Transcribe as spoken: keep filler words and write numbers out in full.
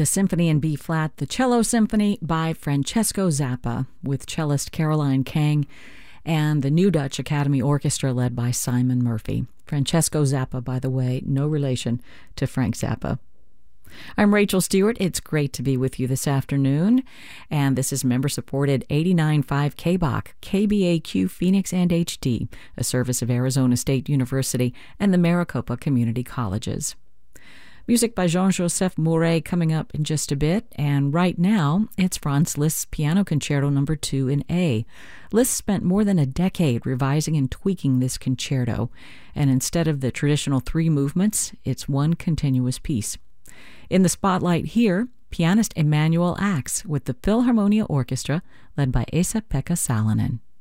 the Symphony in B flat, the Cello Symphony by Francesco Zappa, with cellist Caroline Kang, and the New Dutch Academy Orchestra led by Simon Murphy. Francesco Zappa, by the way, no relation to Frank Zappa. I'm Rachel Stewart. It's great to be with you this afternoon, and this is member-supported eighty-nine point five K B O C, K B A Q Phoenix and H D, a service of Arizona State University and the Maricopa Community Colleges. Music by Jean-Joseph Mouret coming up in just a bit, and right now it's Franz Liszt's Piano Concerto number two in A. Liszt spent more than a decade revising and tweaking this concerto, and instead of the traditional three movements, it's one continuous piece. In the spotlight here, pianist Emanuel Ax with the Philharmonia Orchestra led by Esa-Pekka Salonen.